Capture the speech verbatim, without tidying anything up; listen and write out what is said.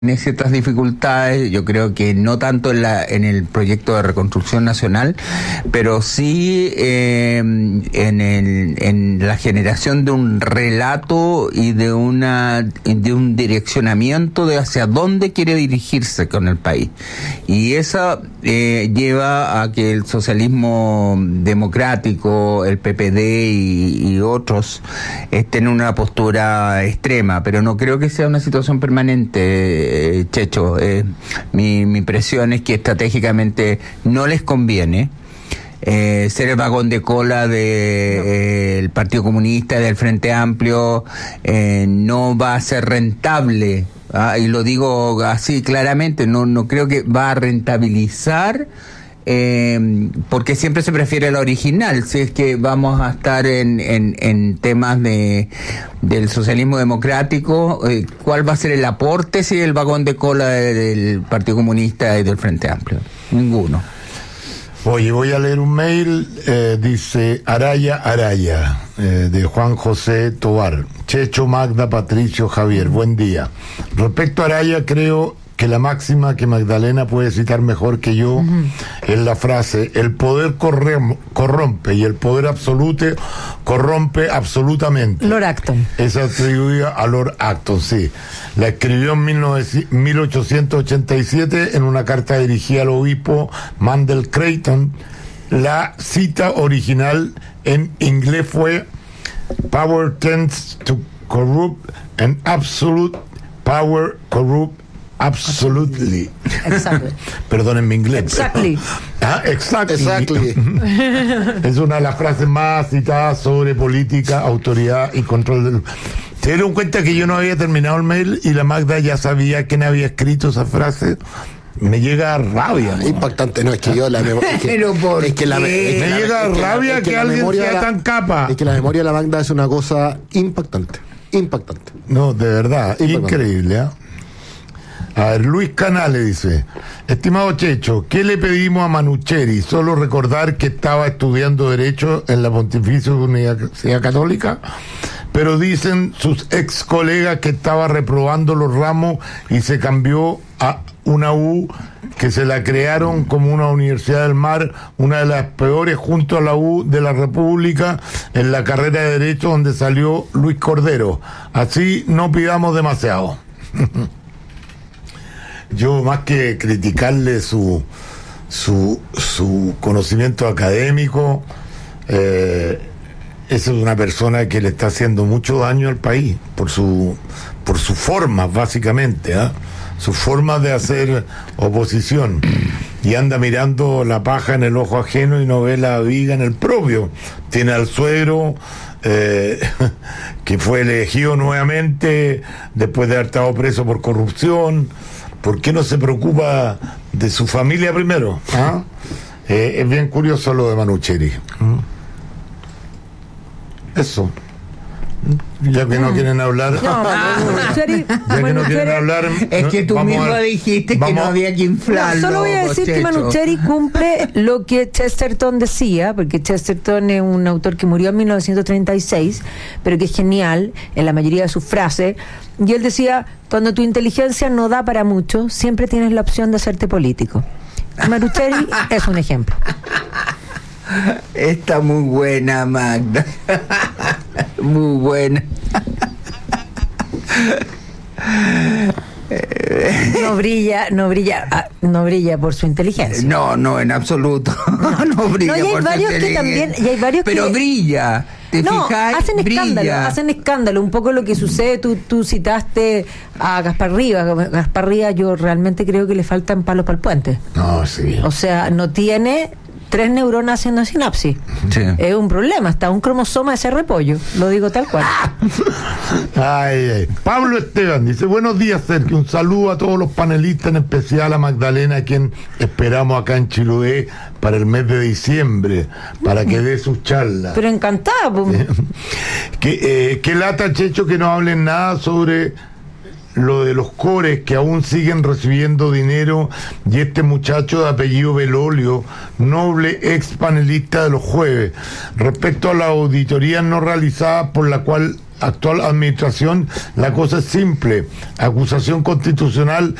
Tiene ciertas dificultades, yo creo que no tanto en, la, en el proyecto de reconstrucción nacional, pero sí eh, en, el, en la generación de un relato y de una de un direccionamiento de hacia dónde quiere dirigirse con el país. Y eso eh, lleva a que el socialismo democrático, el P P D y, y otros estén en una postura extrema, pero no creo que sea una situación permanente. Checho, eh, mi, mi impresión es que estratégicamente no les conviene eh, ser el vagón de cola del de, eh, Partido Comunista y del Frente Amplio. Eh, no va a ser rentable, ah, y lo digo así claramente, no, no creo que va a rentabilizar. Eh, porque siempre se prefiere la original, si es que vamos a estar en, en, en temas de del socialismo democrático, eh, ¿cuál va a ser el aporte si el vagón de cola de, del Partido Comunista y del Frente Amplio? Ninguno. Oye, voy a leer un mail, eh, dice Araya Araya, eh, de Juan José Tobar. Checho, Magda, Patricio, Javier, buen día. Respecto a Araya, creo que la máxima que Magdalena puede citar mejor que yo uh-huh. es la frase: el poder corre, corrompe y el poder absoluto corrompe absolutamente. Lord Acton. Es atribuida a Lord Acton, sí. La escribió en mil ochocientos ochenta y siete en una carta dirigida al obispo Mandel Creighton. La cita original en inglés fue: power tends to corrupt and absolute power corrupt absolutely. Exactly. Perdonen mi inglés. Exactly. Ah, exactly. Exactly. Es una de las frases más citadas sobre política, autoridad y control del... Se dieron cuenta que yo no había terminado el mail y la Magda ya sabía quién había escrito esa frase. Me llega rabia. Ah, impactante, no, es que yo la memoria. Es que, Pero ¿por es que la, qué? es que Me la, llega es que rabia la, es que, que alguien memoria sea la, tan capa. Es que la memoria de la Magda es una cosa impactante. Impactante. No, de verdad, Impactante. increíble, ¿eh? A ver, Luis Canales dice: estimado Checho, ¿qué le pedimos a Manucheri? Solo recordar que estaba estudiando Derecho en la Pontificia Universidad Católica, pero dicen sus ex colegas que estaba reprobando los ramos y se cambió a una U que se la crearon como una Universidad del Mar, una de las peores junto a la U de la República, en la carrera de Derecho donde salió Luis Cordero. Así no pidamos demasiado. Yo, más que criticarle su su, su conocimiento académico, eh, esa es una persona que le está haciendo mucho daño al país por su por sus formas, básicamente, ¿eh? Sus formas de hacer oposición, y anda mirando la paja en el ojo ajeno y no ve la viga en el propio. Tiene al suegro eh, que fue elegido nuevamente después de haber estado preso por corrupción. ¿Por qué no se preocupa de su familia primero? ¿Ah? Eh, es bien curioso lo de Manucheri. Eso. Ya que no quieren hablar. No, Manucheri, ya que no quieren hablar. Es que tú mismo a, dijiste vamos, que no había que inflarlo. No, solo voy a decir Checho. que Manucheri cumple lo que Chesterton decía, porque Chesterton es un autor que murió en mil novecientos treinta y seis, pero que es genial en la mayoría de sus frases. Y él decía: cuando tu inteligencia no da para mucho, siempre tienes la opción de hacerte político. Manucheri es un ejemplo. Está muy buena, Magda. Muy buena. No brilla, no brilla, no brilla por su inteligencia. No, no, en absoluto. No, no brilla no, y hay por varios su que también, y hay varios pero que... brilla. ¿Te no, fijas? hacen escándalo, Brilla. hacen escándalo. Un poco lo que sucede, tú, tú citaste a Gaspar Rivas. Gaspar Rivas, yo realmente creo que le faltan palos para el puente. No, sí. O sea, no tiene tres neuronas haciendo sinapsis. Sí. Es un problema, está un cromosoma de ese repollo. Lo digo tal cual. Ay, ay. Pablo Esteban dice: buenos días, Sergio. Un saludo a todos los panelistas, en especial a Magdalena, a quien esperamos acá en Chiloé para el mes de diciembre, para que dé sus charlas. Pero encantada, pues. que, eh, que lata, Checho, que no hablen nada sobre lo de los cores que aún siguen recibiendo dinero, y este muchacho de apellido Belolio, noble ex panelista de los jueves, respecto a la auditoría no realizada por la cual actual administración la cosa es simple: acusación constitucional